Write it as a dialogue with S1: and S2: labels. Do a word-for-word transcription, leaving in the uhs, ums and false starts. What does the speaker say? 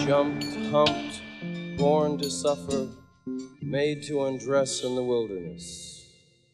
S1: jumped, humped, born to suffer, made to undress in the wilderness.